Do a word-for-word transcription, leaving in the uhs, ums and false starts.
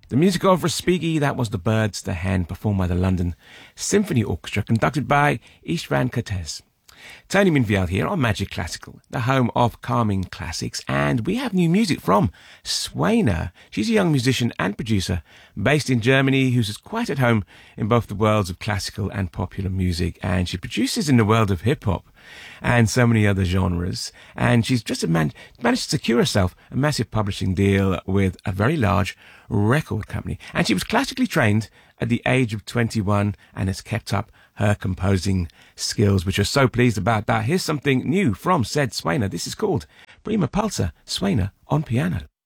The music of Respighi, that was The Birds, the Hen, performed by the London Symphony Orchestra, conducted by Istvan Kertész. Tony Minfield here on Magic Classical, the home of calming classics, and we have new music from Swaina. She's a young musician and producer based in Germany who's quite at home in both the worlds of classical and popular music, and she produces in the world of hip-hop and so many other genres, and she's just man- managed to secure herself a massive publishing deal with a very large record company, and she was classically trained at the age of twenty-one and has kept up her composing skills, which are so pleased about that. Here's something new from said Swaina. This is called Prima Pulsa, Swaina on piano.